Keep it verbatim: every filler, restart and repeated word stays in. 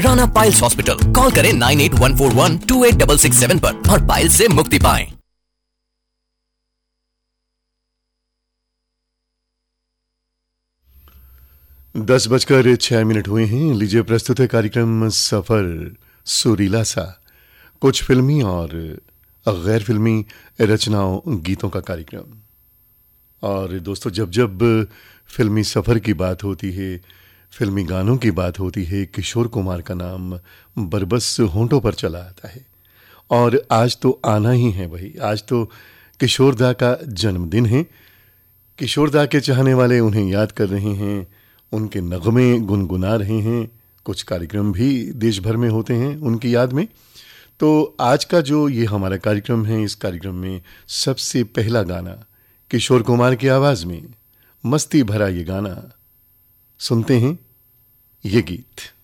Rana piles hospital. Call करें nine eight one four one two eight six six seven पर और piles से मुक्ति पाएं। दस बजकर छह मिनट हुए हैं। लीजिए प्रस्तुत है कार्यक्रम सफर सुरीला सा, कुछ फिल्मी और गैर फिल्मी रचनाओं गीतों का कार्यक्रम। और दोस्तों, जब जब फिल्मी सफर की बात होती है, फिल्मी गानों की बात होती है, किशोर कुमार का नाम बरबस होंठों पर चला आता है। और आज तो आना ही है भाई, आज तो किशोर दा का जन्मदिन है। किशोर दा के चाहने वाले उन्हें याद कर रहे हैं, उनके नगमे गुनगुना रहे हैं। कुछ कार्यक्रम भी देश भर में होते हैं उनकी याद में। तो आज का जो ये हमारा कार्यक्रम है, इस कार्यक्रम में सबसे पहला गाना किशोर कुमार की आवाज़ में, मस्ती भरा ये गाना सुनते हैं, ये गीत।